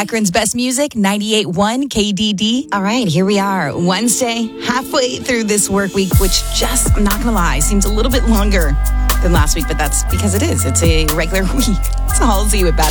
Akron's best music, 98.1 KDD. All right, here we are. Wednesday, halfway through this work week, which just, I'm not going to lie, seems a little bit longer than last week, but that's because it is. It's a regular week. It's Halsey with Bad